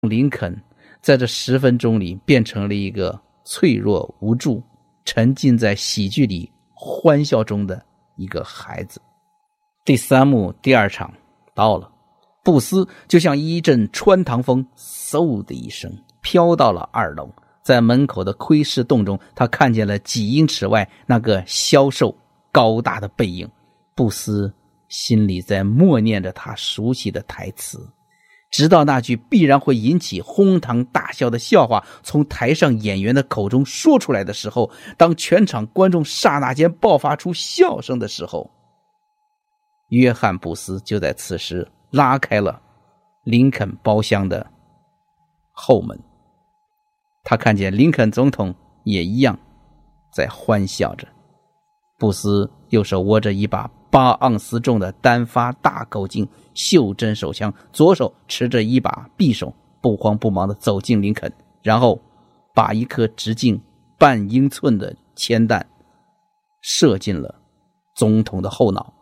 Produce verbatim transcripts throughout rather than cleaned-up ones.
林肯在这十分钟里变成了一个脆弱无助、沉浸在喜剧里欢笑中的一个孩子。第三幕第二场到了，布斯就像一阵穿堂风，嗖的一声飘到了二楼。在门口的窥视洞中，他看见了几英尺外那个消瘦高大的背影。布斯心里在默念着他熟悉的台词，直到那句必然会引起哄堂大笑的笑话从台上演员的口中说出来的时候，当全场观众刹那间爆发出笑声的时候，约翰·布斯就在此时拉开了林肯包厢的后门。他看见林肯总统也一样在欢笑着。布斯右手握着一把八盎司重的单发大口径袖珍手枪，左手持着一把匕首，不慌不忙地走进林肯，然后把一颗直径半英寸的铅弹射进了总统的后脑。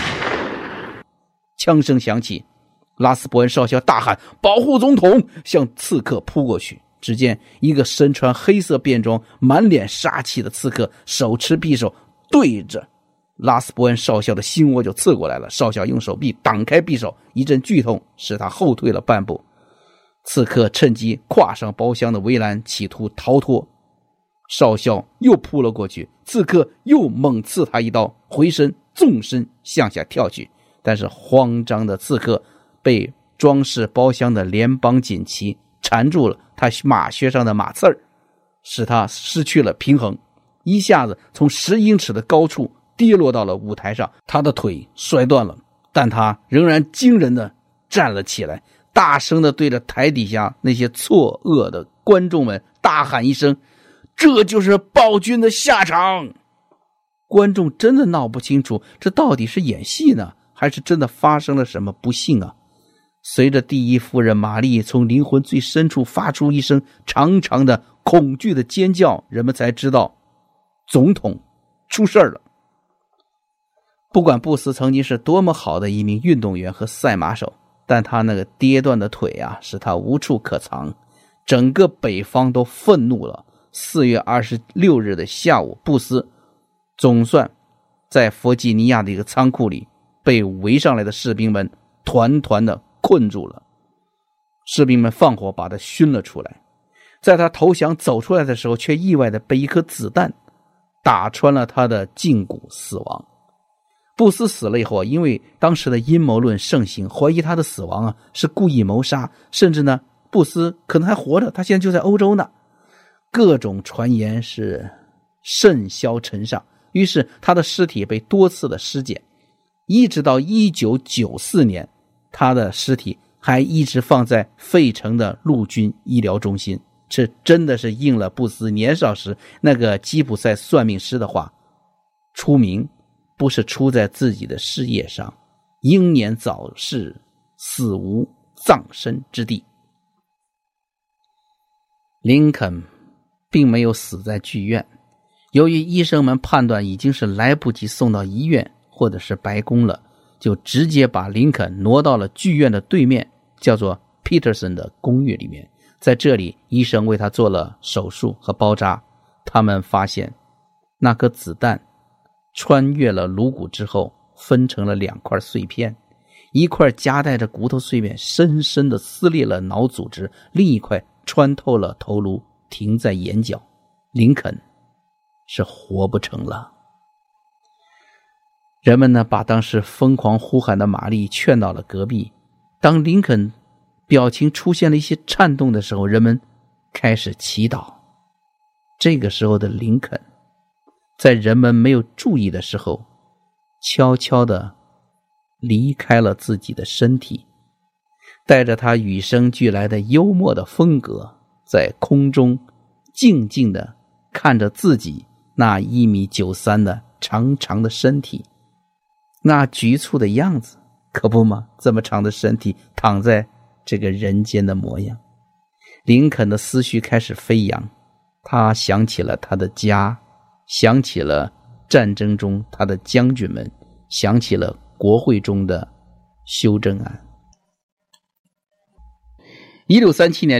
枪声响起，拉斯伯恩少校大喊保护总统，向刺客扑过去。只见一个身穿黑色便装满脸杀气的刺客手持匕首对着拉斯伯恩少校的心窝就刺过来了。少校用手臂挡开匕首，一阵剧痛使他后退了半步。刺客趁机跨上包厢的围栏企图逃脱，少校又扑了过去，刺客又猛刺他一刀，回身纵身向下跳去。但是慌张的刺客被装饰包厢的联邦锦旗缠住了他马靴上的马刺儿，使他失去了平衡，一下子从十英尺的高处跌落到了舞台上。他的腿摔断了，但他仍然惊人地站了起来，大声地对着台底下那些错愕的观众们大喊一声，这就是暴君的下场。观众真的闹不清楚这到底是演戏呢，还是真的发生了什么不幸啊。随着第一夫人玛丽从灵魂最深处发出一声长长的恐惧的尖叫，人们才知道总统出事了。不管布斯曾经是多么好的一名运动员和赛马手，但他那个跌断的腿啊，使他无处可藏。整个北方都愤怒了。四月二十六日的下午，布斯总算在弗吉尼亚的一个仓库里被围上来的士兵们团团的困住了。士兵们放火把他熏了出来，在他投降走出来的时候，却意外的被一颗子弹打穿了他的胫骨死亡。布斯死了以后，因为当时的阴谋论盛行，怀疑他的死亡啊是故意谋杀，甚至呢布斯可能还活着，他现在就在欧洲呢。各种传言是甚嚣尘上，于是他的尸体被多次的尸检，一直到一九九四年，他的尸体还一直放在费城的陆军医疗中心。这真的是应了布斯年少时那个吉普赛算命师的话，出名不是出在自己的事业上，英年早逝，死无葬身之地。林肯并没有死在剧院，由于医生们判断已经是来不及送到医院或者是白宫了，就直接把林肯挪到了剧院的对面，叫做 Peterson 的公寓里面。在这里，医生为他做了手术和包扎。他们发现那颗子弹穿越了颅骨之后分成了两块碎片，一块夹带着骨头碎片深深地撕裂了脑组织，另一块穿透了头颅停在眼角。林肯是活不成了。人们呢把当时疯狂呼喊的玛丽劝到了隔壁。当林肯表情出现了一些颤动的时候，人们开始祈祷。这个时候的林肯在人们没有注意的时候悄悄地离开了自己的身体，带着他与生俱来的幽默的风格，在空中静静地看着自己那一米九三的长长的身体，那局促的样子，可不吗？这么长的身体躺在这个人间的模样。林肯的思绪开始飞扬，他想起了他的家，想起了战争中他的将军们，想起了国会中的修正案。 一六三七年